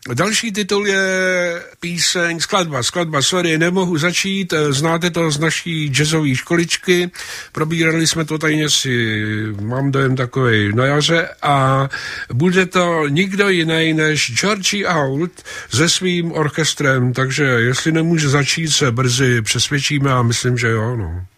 Další titul je píseň, skladba, sorry, nemohu začít, znáte to z naší jazzové školičky, probírali jsme to tajně si, mám dojem takovej na jaře a bude to nikdo jiný než Georgie Auld se svým orchestrem, takže jestli nemůže začít, se brzy přesvědčíme a myslím, že jo, no.